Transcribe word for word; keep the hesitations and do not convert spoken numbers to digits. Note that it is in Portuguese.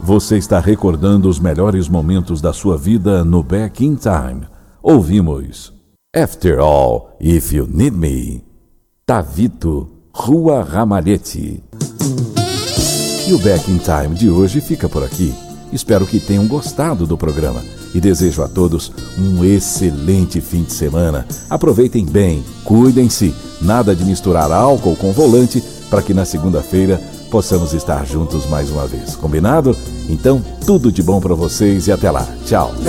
Você está recordando os melhores momentos da sua vida no Back in Time. Ouvimos After All, If You Need Me, Tavito, Rua Ramalhete. E o Back in Time de hoje fica por aqui. Espero que tenham gostado do programa e desejo a todos um excelente fim de semana. Aproveitem bem, cuidem-se, nada de misturar álcool com volante para que na segunda-feira possamos estar juntos mais uma vez. Combinado? Então, tudo de bom para vocês e até lá. Tchau.